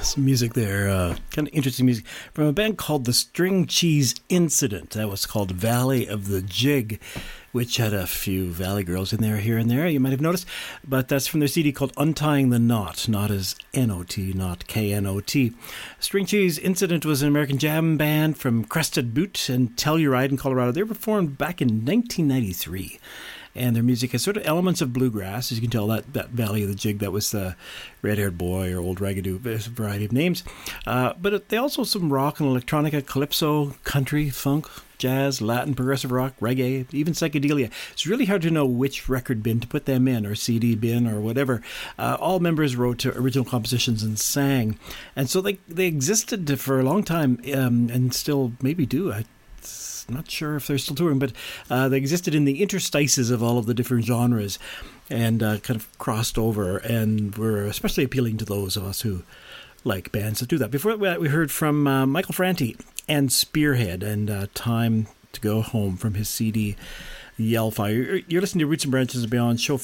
Some music there, kind of interesting music from a band called the String Cheese Incident. That was called Valley of the Jig, which had a few Valley girls in there, here and there, you might have noticed. But that's from their CD called Untying the Knot, not as N-O-T, not K-N-O-T. String Cheese Incident was an American jam band from Crested Butte and Telluride in Colorado. They were formed back in 1993. And their music has sort of elements of bluegrass. As you can tell, that Valley of the Jig, that was the Red-Haired Boy or Old Ragadoo, there's a variety of names. But they also some rock and electronica, calypso, country, funk, jazz, Latin, progressive rock, reggae, even psychedelia. It's really hard to know which record bin to put them in, or CD bin, or whatever. All members wrote original compositions and sang. And so they existed for a long time, and still maybe do. Not sure if they're still touring, but they existed in the interstices of all of the different genres and kind of crossed over, and were especially appealing to those of us who like bands that do that. Before that, we heard from Michael Franti and Spearhead and Time to Go Home from his CD Yellfire. You're listening to Roots and Branches and Beyond, show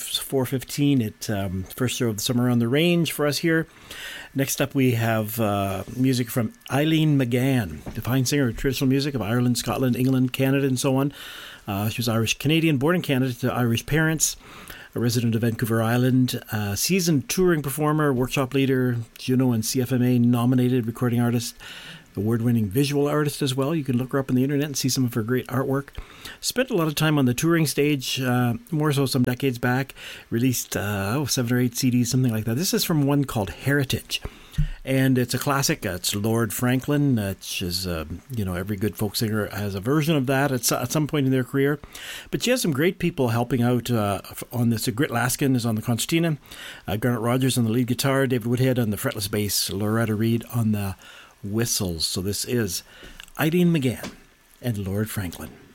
415 at first show of the summer on the range for us here. Next up, we have music from Eileen McGann, the fine singer of traditional music of Ireland, Scotland, England, Canada, and so on. She was Irish-Canadian, born in Canada to Irish parents, a resident of Vancouver Island, seasoned touring performer, workshop leader, Juno and CFMA nominated recording artist, award-winning visual artist as well. You can look her up on the internet and see some of her great artwork. Spent a lot of time on the touring stage, more so some decades back. Released 7 or 8 CDs, something like that. This is from one called Heritage. And it's a classic. It's Lord Franklin, which is, every good folk singer has a version of that at some point in their career. But she has some great people helping out on this. Grit Laskin is on the concertina, Garnet Rogers on the lead guitar, David Woodhead on the fretless bass, Loretta Reed on the whistles. So this is Eileen McGann and Lord Franklin.